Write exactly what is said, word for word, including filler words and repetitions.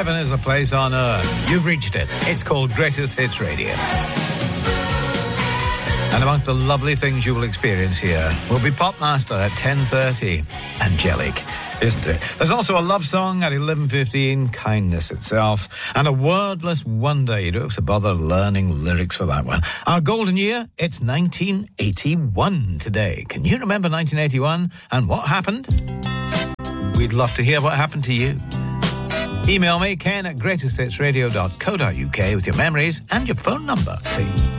Heaven is a place on earth. You've reached it. It's called Greatest Hits Radio. And amongst the lovely things you will experience here will be Popmaster at ten thirty. Angelic, isn't it? There's also a love song at eleven fifteen, Kindness Itself, and a wordless wonder. You don't have to bother learning lyrics for that one. Our golden year, it's nineteen eighty-one today. Can you remember nineteen eighty-one and what happened? We'd love to hear what happened to you. Email me, ken at greatest hits radio dot co dot uk with your memories and your phone number, please.